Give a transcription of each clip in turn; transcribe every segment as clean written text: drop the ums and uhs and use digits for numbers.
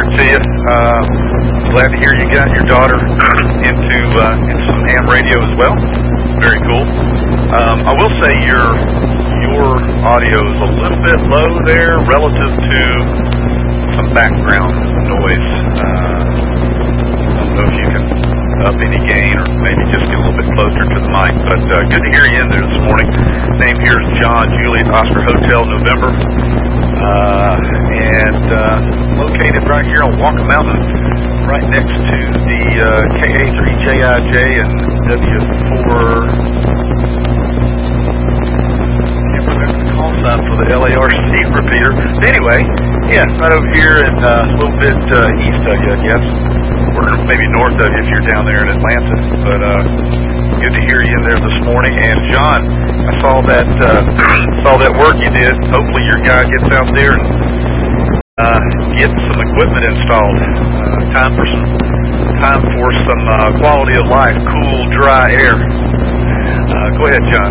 morning to you. Glad to hear you got your daughter into some ham radio as well. Very cool. I will say your audio is a little bit low there relative to some background noise. I don't know if you can up any gain or maybe just get a little bit closer to the mic. But good to hear you in there this morning. Name here is John Juliet Oscar Hotel November. And located right here on Walker Mountain, right next to the KA3JIJ and W4. Can't remember the call sign for the LARC repeater. But anyway, yeah, right over here and a little bit east of you, I guess. Or maybe north of you if you're down there in Atlanta. But good to hear you in there this morning. And John, I saw that work you did. Hopefully your guy gets out there and get some equipment installed. Time for some quality of life, cool, dry air. Go ahead, John.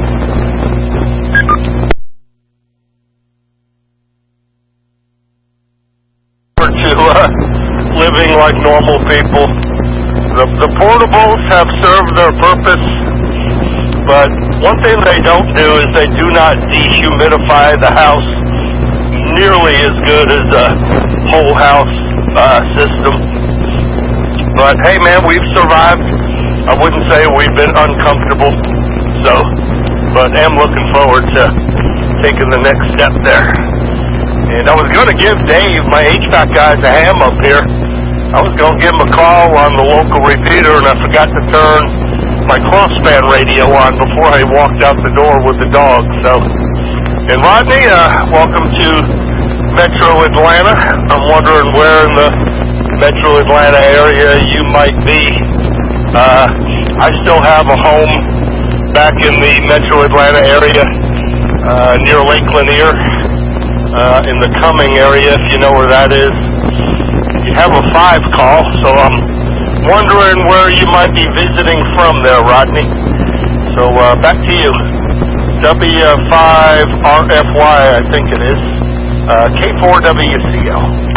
Living like normal people. The portables have served their purpose, but one thing they don't do is they do not dehumidify the house nearly as good as a whole house system. But hey man, we've survived. I wouldn't say we've been uncomfortable, but am looking forward to taking the next step there. And I was going to give Dave, my HVAC guys, a ham up here. I was going to give him a call on the local repeater, and I forgot to turn my crossband radio on before I walked out the door with the dog. And Rodney, welcome to Metro Atlanta. I'm wondering where in the Metro Atlanta area you might be. I still have a home back in the Metro Atlanta area near Lake Lanier. In the Cumming area, if you know where that is. You have a 5 call, so I'm wondering where you might be visiting from there, Rodney. So back to you. W5RFY, I think it is. K4WCL.